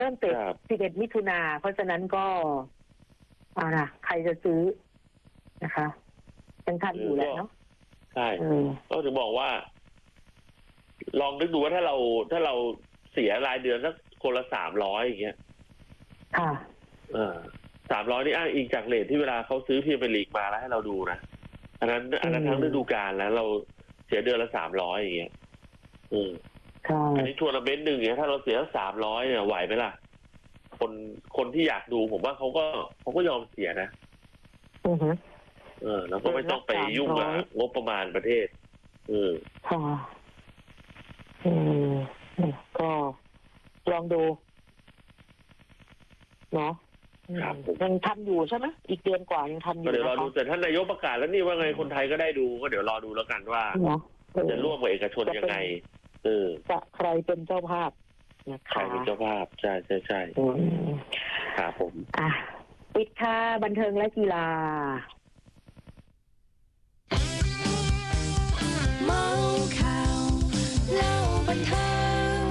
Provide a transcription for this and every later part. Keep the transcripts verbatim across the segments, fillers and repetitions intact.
เริ่มเตะสิบเอ็ดมิถุนาเพราะฉะนั้นก็อ่านะใครจะซื้อนะคะยังทันอยู่แหละเนาะใช่ก็ถึงบอกว่าลองนึกดูว่าถ้าเราถ้าเราเสียรายเดือนสักคนละสามร้อยอย่างเงี้ยค่ะเออสามร้อยนี่อ้างอิงจากเรทที่เวลาเขาซื้อพรีเมียร์ลีกมาแล้วให้เราดูนะอันนั้นอันนั้นทั้งฤดูกาลแล้วเราเสียเดือนละสามร้อยอย่างเงี้ยอืมอันนี้ทัวร์นาเมนต์หนึ่งเนี่ยถ้าเราเสียสามร้อยเนี่ยไหวไหมล่ะคนคนที่อยากดูผมว่าเขาก็เขาก็ยอมเสียนะอือฮึเออแล้วก็ไม่ต้องไปยุ่งกับงบประมาณประเทศอืมค่ะอืมก็ลองดูเนาะยังทำอยู่ใช่ไหมอีกเดือนกว่ายังทำอยู่เดี๋ยวรอดูแต่ท่านนายกประกาศแล้วนี่ว่าไงคนไทยก็ได้ดูก็เดี๋ยวรอดูแล้วกันว่าจะร่วมกับเอกชนยังไงเออจะใครเป็นเจ้าภาพนะคะใครเป็นเจ้าภาพใช่ใช่ใช่ครับผมอ่ะปิดค่ะบันเทิงและกีฬาเมาข่าวเล่าบันเทิง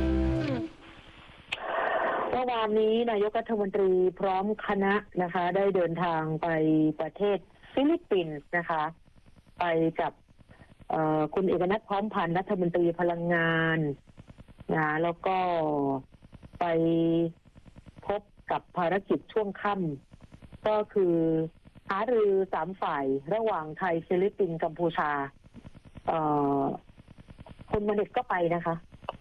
เมื่อวานนี้นายกรัฐมนตรีพร้อมคณะนะคะได้เดินทางไปประเทศฟิลิปปินส์นะคะไปกับคุณเอกนัทพร้อมพันธ์รัฐมนตรีพลังงานนะแล้วก็ไปพบกับภารกิจช่วงค่ำก็คือหารือสามฝ่ายระหว่างไทยฟิลิปปินส์กัมพูชาคุณมณิตก็ไปนะคะ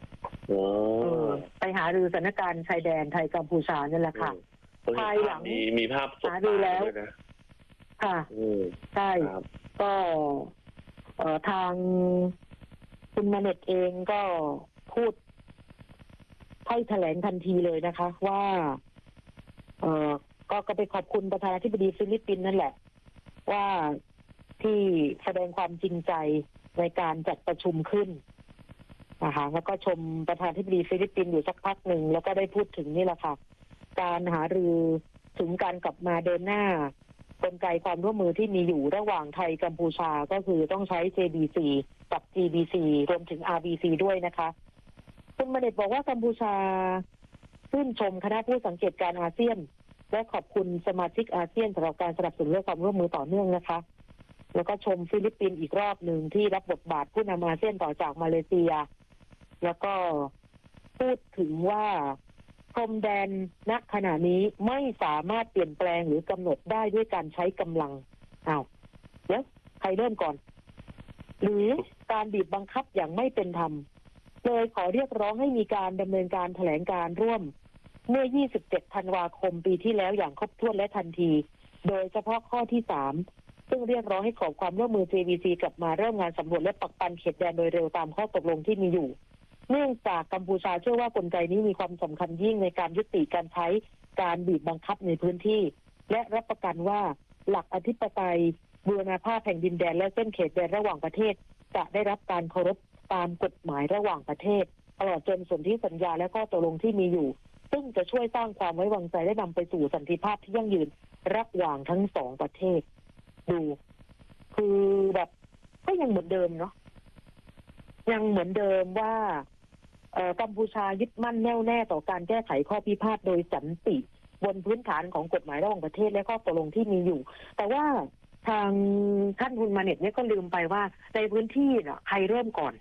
ไปหารือสถานการณ์ชายแดนไทยกัมพูชานั่นแหละค่ะภายหลังมีมีภาพสดหารือแล้วค่ะใช่ก็ทางคุณมณิตเองก็พูดให้แถลงทันทีเลยนะคะว่าเออก็ก็ไปขอบคุณประธานาธิบดีฟิลิปปินส์นั่นแหละว่าที่แสดงความจริงใจในการจัดประชุมขึ้นนะคะแล้วก็ชมประธานาธิบดีฟิลิปปินส์อยู่สักพักหนึ่งแล้วก็ได้พูดถึงนี่แหละค่ะการหารือถึงการกลับมาเดินหน้ากลไกความร่วมมือที่มีอยู่ระหว่างไทยกัมพูชาก็คือต้องใช้ เจ บี ซี กับ จี บี ซี รวมถึง อาร์ บี ซี ด้วยนะคะคุณมณิตบอกว่ากัมพูชาชื่นชมคณะผู้สังเกตการอาเซียนและขอบคุณสมาชิกอาเซียนสำหรับการสนับสนุนและความร่วมมือต่อเนื่องนะคะแล้วก็ชมฟิลิปปินส์อีกรอบหนึ่งที่รับบทบาทผู้นำอาเซียนต่อจากมาเลเซียแล้วก็พูดถึงว่าพรมแดนณขณะนี้ไม่สามารถเปลี่ยนแปลงหรือกำหนดได้ด้วยการใช้กำลังอ้าวแล้วใครเริ่มก่อนหรือการบีบบังคับอย่างไม่เป็นธรรมเลยขอเรียกร้องให้มีการดำเนินการแถลงการร่วมเมื่อยี่สิบเจ็ดธันวาคมปีที่แล้วอย่างครบถ้วนและทันทีโดยเฉพาะข้อที่สามซึ่งเรียกร้องให้ขอความร่วมมือ เจ บี ซี กลับมาเริ่มงานสำรวจและปักปันเขตแดนโดยเร็วตามข้อตกลงที่มีอยู่เนื่องจากกัมพูชาเชื่อว่ากลไกนี้มีความสำคัญยิ่งในการยุติการใช้การบีบบังคับในพื้นที่และรับประกันว่าหลักอธิปไตยบูรณาภาพแห่งดินแดนและเส้นเขตแดนระหว่างประเทศจะได้รับการเคารพตามกฎหมายระหว่างประเทศตลอดจนสนธิสัญญาและข้อตกลงที่มีอยู่ซึ่งจะช่วยสร้างความไว้วางใจและนำไปสู่สันติภาพที่ยั่งยืนระหว่างทั้งสองประเทศดูคือแบบก็ยังเหมือนเดิมเนาะยังเหมือนเดิมว่ากัมพูชายึดมั่นแน่วแน่ต่อการแก้ไขข้อพิพาทโดยสันติบนพื้นฐานของกฎหมายระหว่างประเทศและข้อตกลงที่มีอยู่แต่ว่าทางท่านคุณมาเน็ตเนี่ยก็ลืมไปว่าในพื้นที่น่ะใครเริ่มก่อน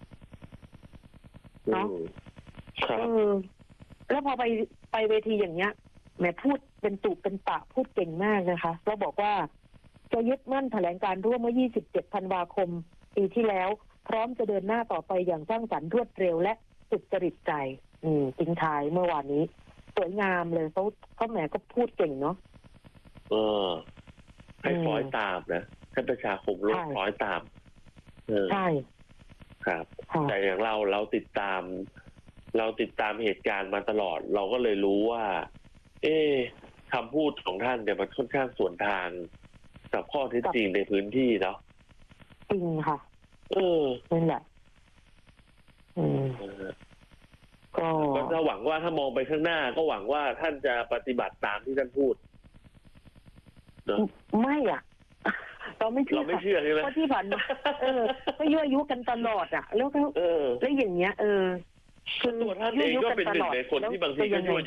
เนาะเออแล้วพอไปไปเวทีอย่างเงี้ยแหมพูดเป็นตุเป็นตะพูดเก่งมากนะคะแล้วบอกว่าจะยึดมั่นแถลงการร่วมเมื่อยี่สิบเจ็ดธันวาคมปีที่แล้วพร้อมจะเดินหน้าต่อไปอย่างสร้างสรรค์รวดเร็วและสุดจริตใจอืมทิ้งท้ายเมื่อวานนี้สวยงามเลยเขาเขาแหมก็พูดเก่งเนาะเออให้คล้อยตามนะให้ประชาคมโลกคล้อยตามเออใช่ครับแต่อย่างเราเราติดตามเราติดตามเหตุการณ์มาตลอดเราก็เลยรู้ว่าเอ๊ะคำพูดของท่านเนี่ยมันค่อนข้างสวนทางกับข้อเท็จจริงในพื้นที่เนาะจริงค่ะเออนั่นแหละอืมก็ก็หวังว่าถ้ามองไปข้างหน้าก็หวังว่าท่านจะปฏิบัติตามที่ท่านพูดเนอะไม่อ่ะเราไม่เชื่อเราไม่เชื่อใช่ไหมเพราะที่ผ่านมาเออก็ยั่วยุกันตลอดอ่ะแล้วก็แล้วอย่างเงี้ยเออคือตัวท่านเองก็เป็นหนึ่งในคนที่บางทีก็ยั่ว